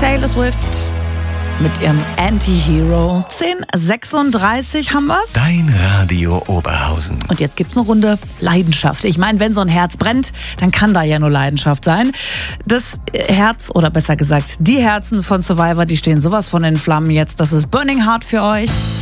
Taylor Swift mit ihrem Anti-Hero. 10:36 haben wir's. Dein Radio Oberhausen. Und jetzt gibt's eine Runde Leidenschaft. Ich meine, wenn so ein Herz brennt, dann kann da ja nur Leidenschaft sein. Das Herz, oder besser gesagt, die Herzen von Survivor, die stehen sowas von in Flammen jetzt. Das ist Burning Heart für euch.